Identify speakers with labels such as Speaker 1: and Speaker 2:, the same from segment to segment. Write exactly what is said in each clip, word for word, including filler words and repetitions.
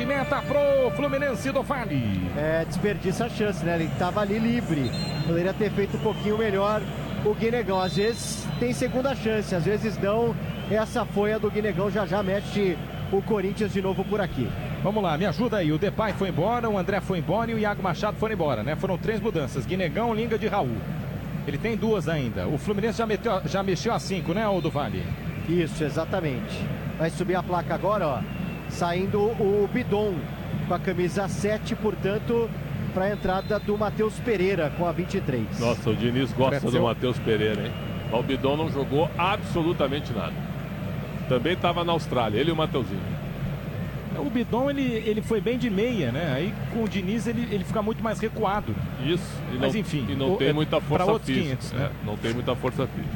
Speaker 1: meta pro Fluminense do Vale.
Speaker 2: É, desperdiça a chance, né? Ele estava ali livre. Poderia ter feito um pouquinho melhor o Guinegão. Às vezes tem segunda chance, às vezes não. Essa foi a do Guinegão, já já mete o Corinthians de novo por aqui.
Speaker 1: Vamos lá, me ajuda aí. O Depay foi embora, o André foi embora e o Iago Machado foram embora, né? Foram três mudanças. Guinegão, Linga de Raul. Ele tem duas ainda. O Fluminense já, meteu, já mexeu a cinco, né, o do Vale?
Speaker 2: Isso, exatamente. Vai subir a placa agora, ó. Saindo o Bidon com a camisa sete, portanto, para a entrada do Matheus Pereira com a vinte e três.
Speaker 3: Nossa, o Diniz gosta Parece do Matheus Pereira, hein? O Bidon não jogou absolutamente nada. Também estava na Austrália, ele e o Mateuzinho.
Speaker 1: O Bidon, ele, ele foi bem de meia, né? Aí com o Diniz ele, ele fica muito mais recuado.
Speaker 3: Isso. E
Speaker 1: Mas
Speaker 3: não,
Speaker 1: enfim.
Speaker 3: E não
Speaker 1: o,
Speaker 3: tem muita força física.
Speaker 1: quinhentos, né?
Speaker 3: É, não tem muita força física.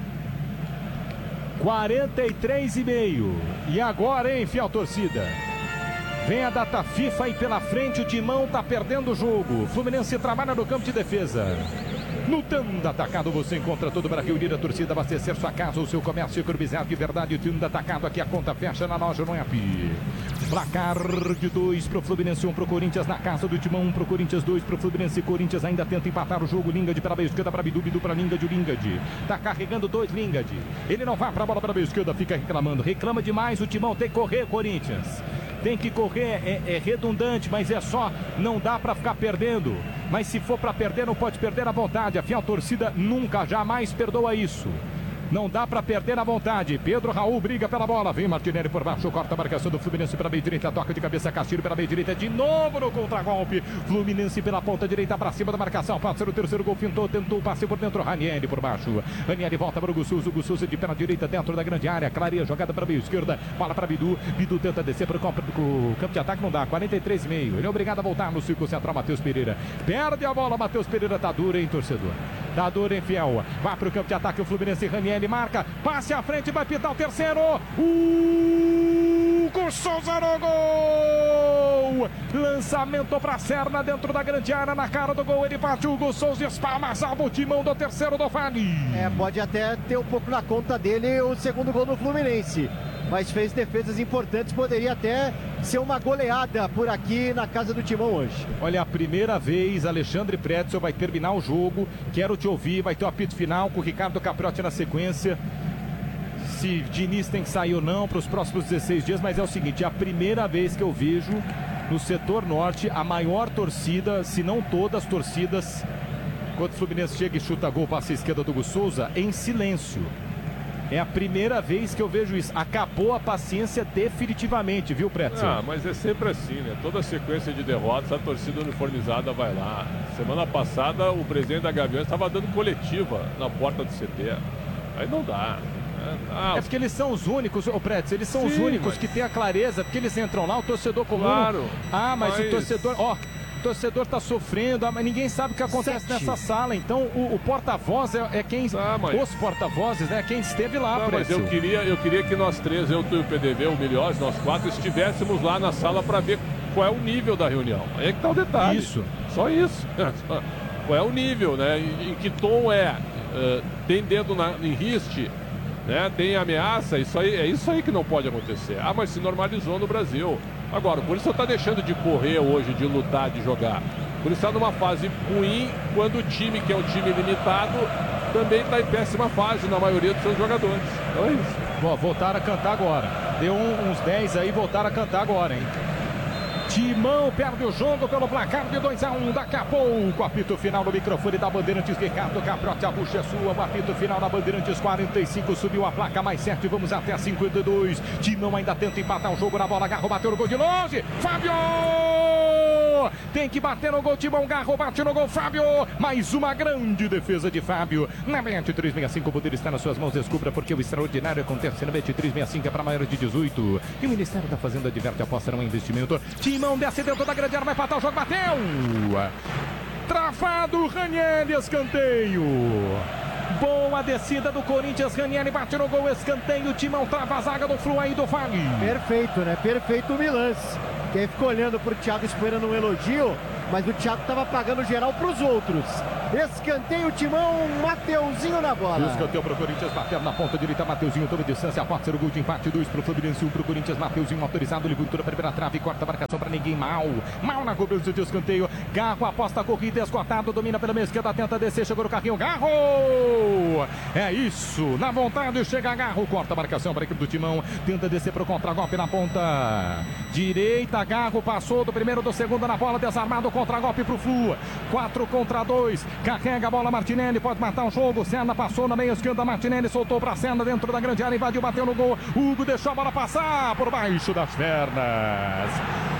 Speaker 1: quarenta e três e meio. E agora, hein, fiel torcida? Vem a data FIFA aí pela frente, o Timão tá perdendo o jogo. O Fluminense trabalha no campo de defesa. No Tanda Atacado você encontra todo para reunir a torcida, abastecer sua casa ou seu comércio, economizar de verdade. O Tanda Atacado, aqui a conta fecha na loja no app. Placar de dois pro Fluminense, um pro Corinthians na casa do Timão, um pro Corinthians, dois pro Fluminense. Corinthians ainda tenta empatar o jogo. Lingard para a meia esquerda, para Bidu, Bidu para Lingard, Lingard. Tá carregando dois, Lingard. Ele não vai para a bola para a meia esquerda, fica reclamando. Reclama demais o Timão, tem que correr, Corinthians. Tem que correr, é, é redundante, mas é só, não dá para ficar perdendo. Mas se for para perder, não pode perder à vontade. A fiel torcida nunca, jamais perdoa isso. Não dá para perder à vontade. Pedro Raul briga pela bola. Vem Martinelli por baixo, corta a marcação do Fluminense pela meia direita. Toca de cabeça, Castilho pela meia direita. De novo no contragolpe. Fluminense pela ponta direita para cima da marcação. Pode ser o terceiro gol. Fintou, tentou o passe por dentro. Ranieri por baixo. Ranieri volta para o Gussuso. Gussuso de pé na direita dentro da grande área. Clareia, jogada para a meia esquerda. Bola para Bidu. Bidu tenta descer para o campo, campo de ataque. Não dá. quarenta e três e meio. Ele é obrigado a voltar no círculo central. Matheus Pereira. Perde a bola. Matheus Pereira tá duro, hein, torcedor? Tá duro, hein, fiel? Vai para o campo de ataque. O Fluminense. Ranieri marca. Passe à frente, vai pintar o terceiro. Hugo Souza no gol. Lançamento para Serna dentro da grande área, na cara do gol. Ele bate o Hugo Souza, espalma, salva o Timão do terceiro do Vale.
Speaker 2: É, pode até ter um pouco na conta dele o segundo gol do Fluminense. Mas fez defesas importantes, poderia até ser uma goleada por aqui na casa do Timão hoje.
Speaker 1: Olha, a primeira vez Alexandre Pretzel vai terminar o jogo. Quero te ouvir, vai ter o apito final com o Ricardo Capriotti na sequência. Se Diniz tem que sair ou não para os próximos dezesseis dias, mas é o seguinte, é a primeira vez que eu vejo no setor norte a maior torcida, se não todas as torcidas, quando o Fluminense chega e chuta gol, passa a esquerda do Hugo Souza, em silêncio. É a primeira vez que eu vejo isso. Acabou a paciência definitivamente, viu, Pretzel?
Speaker 3: Ah, mas é sempre assim, né? Toda sequência de derrotas, a torcida uniformizada vai lá. Semana passada, o presidente da Gaviões estava dando coletiva na porta do C T. Aí não dá.
Speaker 1: Ah, é porque eles são os únicos, ô Pretzel, eles são sim, os únicos mas... que têm a clareza, porque eles entram lá, o torcedor comum...
Speaker 3: Claro.
Speaker 1: Ah, mas, mas... o torcedor... Ó, o torcedor tá sofrendo, mas ninguém sabe o que acontece Sete. nessa sala. Então o, o porta-voz é, é quem... Ah, mas... Os porta-vozes, né? Quem esteve lá,
Speaker 3: ah, mas eu queria, eu queria que nós três, eu, tu e o P D V, o Milhões, nós quatro, estivéssemos lá na sala para ver qual é o nível da reunião. Aí é que tá o detalhe.
Speaker 1: Isso.
Speaker 3: Só isso. Qual é o nível, né? Em, em que tom é? Uh, tem dedo na, em riste? Né? Tem ameaça? Isso aí, é isso aí que não pode acontecer. Ah, mas se normalizou no Brasil. Agora, por isso está deixando de correr hoje, de lutar, de jogar. Por isso está numa fase ruim, quando o time, que é um time limitado, também está em péssima fase na maioria dos seus jogadores. Então é isso.
Speaker 1: Bom, voltaram a cantar agora. Deu um, uns dez aí, voltaram a cantar agora, hein? Timão perde o jogo pelo placar de dois a um. Daqui a pouco, apito final no microfone da Bandeirantes. Ricardo Capriotti, a bucha é sua. O apito final na Bandeirantes, quarenta e cinco. Subiu a placa, mais sete. Vamos até cinquenta e dois. Timão ainda tenta empatar o jogo na bola. Garro bateu no gol de longe. Fábio! Tem que bater no gol. Timão, Garro bate no gol. Fábio! Mais uma grande defesa de Fábio. Na Bet três sessenta e cinco, o poder está nas suas mãos. Descubra porque o extraordinário acontece na Bet três sessenta e cinco. É para maiores de dezoito. E o Ministério da Fazenda adverte, aposta não é investimento. Timão desce dentro da grande área, vai empatar o jogo, bateu! Travado, Ranieri, escanteio. Boa descida do Corinthians, Ranieri bate no gol, escanteio, Timão trava a zaga do Flu aí do Vale.
Speaker 2: Perfeito, né? Perfeito o Milans. Quem ficou olhando pro Thiago esperando um elogio, mas o Thiago tava pagando geral pros outros. Escanteio, Timão, Mateuzinho na bola.
Speaker 1: Escanteio pro Corinthians, bater na ponta direita, Mateuzinho, toma distância, pode ser o gol de empate, dois pro Fluminense, um pro Corinthians, Mateuzinho autorizado, levantura, primeira trave, corta a marcação pra ninguém, mal, mal na cobrança de escanteio, Garro aposta a corrida, escortado, domina pela meia esquerda, tenta descer, chegou no carrinho, Garro! É isso, na vontade, chega Garro, corta a marcação para a equipe do Timão, tenta descer pro contra-golpe na ponta direita, Garro passou do primeiro, do segundo na bola, desarmado, contra-golpe pro Flu, quatro contra dois, carrega a bola, Martinelli pode matar o jogo, Senna passou na meia esquerda, Martinelli soltou pra Senna dentro da grande área, invadiu, bateu no gol, Hugo deixou a bola passar por baixo das pernas.